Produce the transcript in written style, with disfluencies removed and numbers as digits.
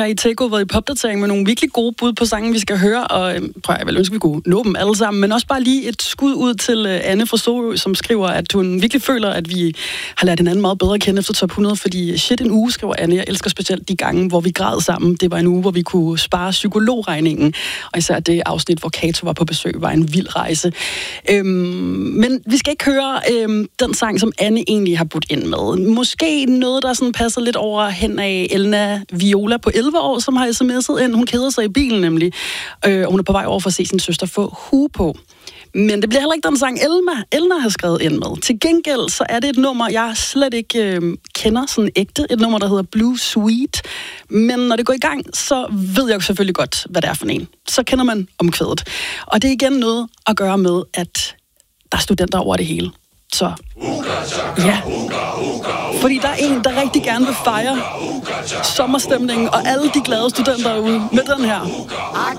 her i Takeover i popdatering med nogle virkelig gode bud på sangen, vi skal høre, og prøv jeg vel ønske, vi kunne nå dem alle sammen, men også bare lige et skud ud til Anne fra Sorø, som skriver, at hun virkelig føler, at vi har lært hinanden meget bedre at kende efter top 100, fordi shit en uge, skriver Anne. Jeg elsker specielt de gange, hvor vi græd sammen. Det var en uge, hvor vi kunne spare psykologregningen, og især det afsnit, hvor Kato var på besøg, var en vild rejse. Men vi skal ikke høre den sang, som Anne egentlig har budt ind med. Måske noget, der sådan passer lidt over hen af Elna Viola på 11 år, som har sms'et ind. Hun keder sig i bilen nemlig, og hun er på vej over for at se sin søster få hue på. Men det bliver heller ikke den sang, Elna har skrevet ind med. Til gengæld så er det et nummer, jeg slet ikke kender sådan ægte. Et nummer, der hedder Blue Sweet. Men når det går i gang, så ved jeg jo selvfølgelig godt, hvad det er for en. Så kender man omkvædet. Og det er igen noget at gøre med, at der er studenter over det hele. Så ja, fordi der er en, der rigtig gerne vil fejre sommerstemningen og alle de glade studenter derude med den her. I